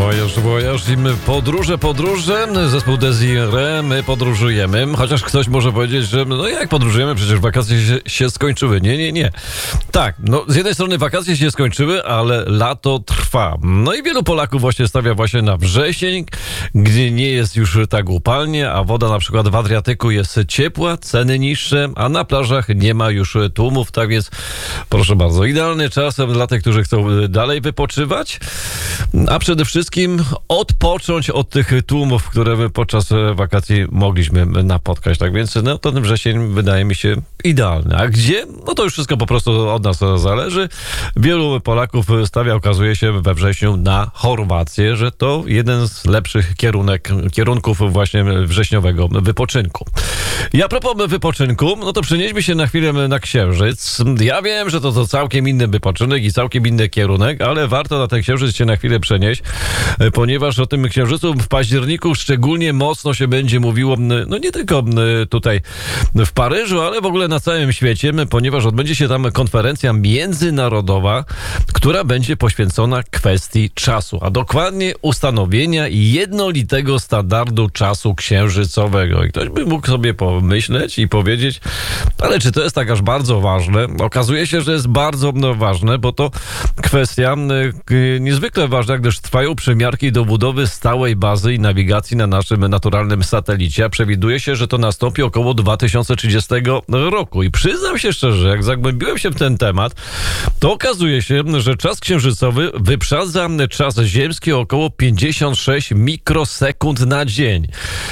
Wojaż i my podróże, zespół Desire, my podróżujemy, chociaż ktoś może powiedzieć, że no jak podróżujemy, przecież wakacje się skończyły. Nie. Tak, no z jednej strony wakacje się skończyły, ale lato trwa. No i wielu Polaków właśnie stawia właśnie na wrzesień, gdzie nie jest już tak upalnie, a woda na przykład w Adriatyku jest ciepła, ceny niższe, a na plażach nie ma już tłumów, tak więc proszę bardzo, idealny czas dla tych, którzy chcą dalej wypoczywać, a przede wszystkim odpocząć od tych tłumów, które my podczas wakacji mogliśmy napotkać. Tak więc no, ten wrzesień wydaje mi się idealny. A gdzie? No to już wszystko po prostu od nas zależy. Wielu Polaków stawia, okazuje się, we wrześniu na Chorwację, że to jeden z lepszych kierunków właśnie wrześniowego wypoczynku. I a propos wypoczynku, no to przenieśmy się na chwilę na Księżyc. Ja wiem, że to całkiem inny wypoczynek i całkiem inny kierunek, ale warto na ten Księżyc się na chwilę przenieść, ponieważ o tym Księżycu w październiku szczególnie mocno się będzie mówiło, no nie tylko tutaj w Paryżu, ale w ogóle na całym świecie, ponieważ odbędzie się tam konferencja międzynarodowa, która będzie poświęcona kwestii czasu, a dokładnie ustanowienia jednolitego standardu czasu księżycowego. I ktoś by mógł sobie pomyśleć i powiedzieć, ale czy to jest tak aż bardzo ważne? Okazuje się, że jest bardzo ważne, bo to kwestia niezwykle ważna, gdyż trwają przymiarki do budowy stałej bazy i nawigacji na naszym naturalnym satelicie, a przewiduje się, że to nastąpi około 2030 roku. I przyznam się szczerze, jak zagłębiłem się w ten temat, to okazuje się, że czas księżycowy wyprzedza czas ziemski o około 56 mikrosekund na dzień.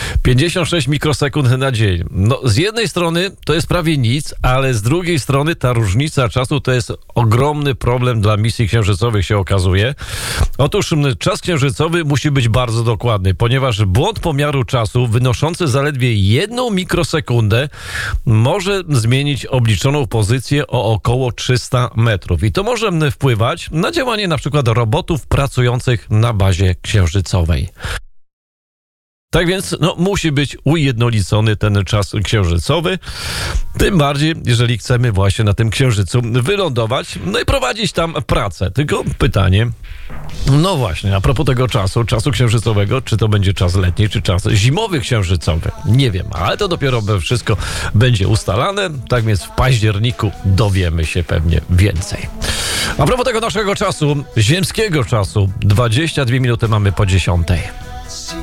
56 mikrosekund na dzień. No, z jednej strony to jest prawie nic, ale z drugiej strony ta różnica czasu to jest ogromny problem dla misji księżycowych, się okazuje. Otóż czas księżycowy musi być bardzo dokładny, ponieważ błąd pomiaru czasu wynoszący zaledwie 1 mikrosekundę może zmienić obliczoną pozycję o około 300 metrów. I to może wpływać na działanie na przykład robotów pracujących na bazie księżycowej. Tak więc musi być ujednolicony ten czas księżycowy, tym bardziej, jeżeli chcemy właśnie na tym księżycu wylądować, no i prowadzić tam pracę. Tylko pytanie, no właśnie, a propos tego czasu księżycowego, czy to będzie czas letni, czy czas zimowy księżycowy? Nie wiem, ale to dopiero wszystko będzie ustalane, tak więc w październiku dowiemy się pewnie więcej. A propos tego naszego czasu, ziemskiego czasu, 22 minuty mamy po 10:00.